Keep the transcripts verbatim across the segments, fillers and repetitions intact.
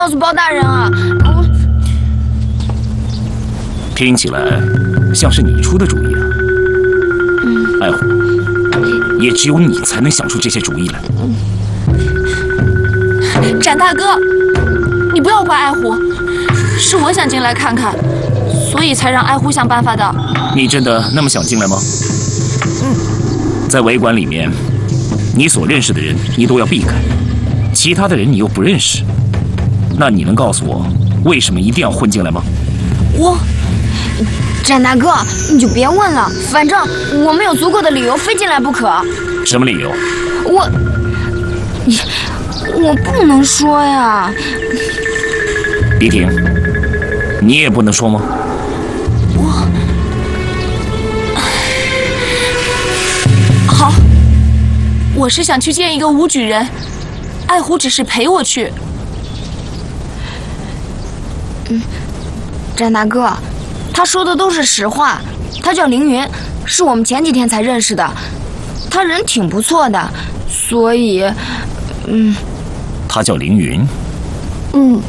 告诉包大人啊！我听起来像是你出的主意啊。嗯，爱虎，也只有你才能想出这些主意来。 展大哥，你不要怪爱虎，是我想进来看看，所以才让爱虎想办法的。 你真的那么想进来吗？嗯，在维馆里面，你所认识的人你都要避开，其他的人你又不认识。那你能告诉我，为什么一定要混进来吗？ 我，展大哥，你就别问了，反正我们有足够的理由非进来不可。 什么理由？ 我，我不能说呀。 李婷，你也不能说吗？ 我，好，我是想去见一个武举人，爱虎只是陪我去。嗯，展大哥，他说的都是实话。他叫凌云，是我们前几天才认识的。他人挺不错的，所以，嗯。 他叫凌云。 嗯。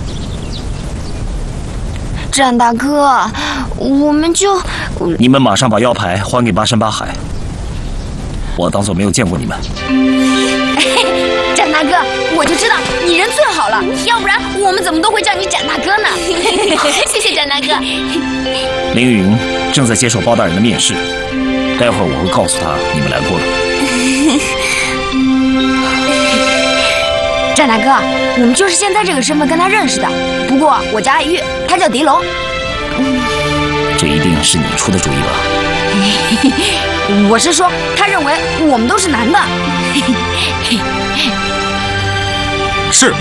展大哥，我们就…… 你们马上把腰牌还给巴山八海，我当做没有见过你们。 展大哥，我就知道你人最好了，要不然我们怎么都会叫你展大哥呢？谢谢展大哥。 凌云正在接受包大人的面试，待会儿我会告诉他你们来过了。 展大哥，我们就是现在这个身份跟他认识的，不过我叫爱玉，他叫狄龙。 这一定是你出的主意吧？ 我是说，他认为我们都是男的。 是。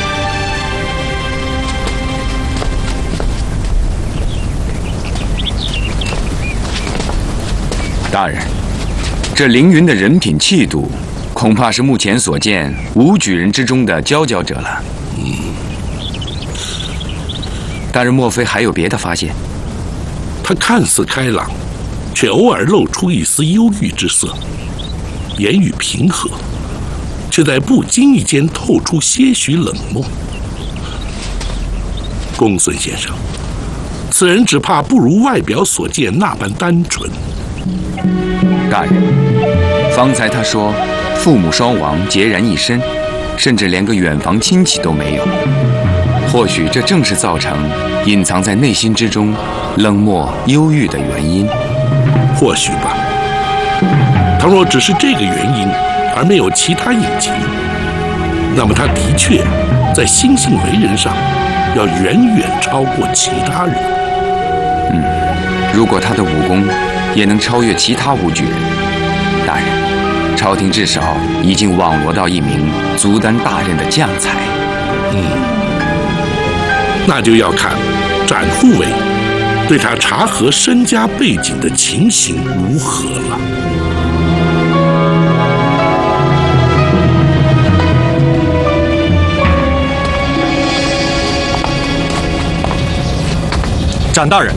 大人，这凌云的人品气度，恐怕是目前所见武举人之中的佼佼者了。嗯。大人莫非还有别的发现？ 他看似开朗，却偶尔露出一丝忧郁之色，言语平和，却在不经意间透出些许冷漠。公孙先生，此人只怕不如外表所见那般单纯。 大人，方才他说父母双亡，孑然一身，甚至连个远房亲戚都没有。或许这正是造成隐藏在内心之中冷漠忧郁的原因。 或许吧。倘若只是这个原因，而没有其他隐情，那么他的确在心性为人上要远远超过其他人。 嗯，如果他的武功也能超越其他武举人，大人，朝廷至少已经网罗到一名足担大任的将才。 嗯，那就要看展护卫对他查核身家背景的情形如何了。 展大人，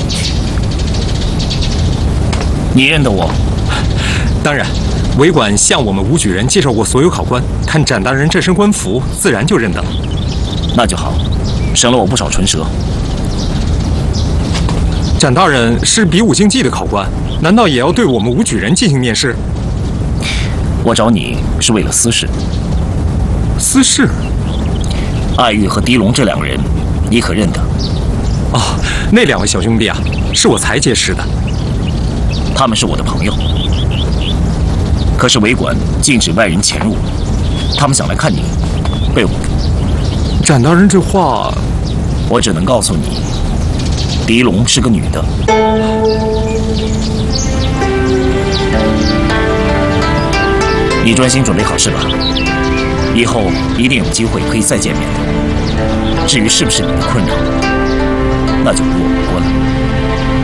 你认得我？ 当然，维管向我们武举人介绍过所有考官，看展大人这身官服，自然就认得了。 那就好，省了我不少唇舌。 展大人是比武竞技的考官，难道也要对我们武举人进行面试？ 我找你是为了私事。 私事？ 爱玉和狄龙这两个人，你可认得？ 哦，那两位小兄弟啊，是我才结识的。 他们是我的朋友，可是维管禁止外人潜入，他们想来看你，被我。 展大人这话， 我只能告诉你，狄龙是个女的。你专心准备考试吧，以后一定有机会可以再见面的。至于是不是你的困扰，那就与我无关了。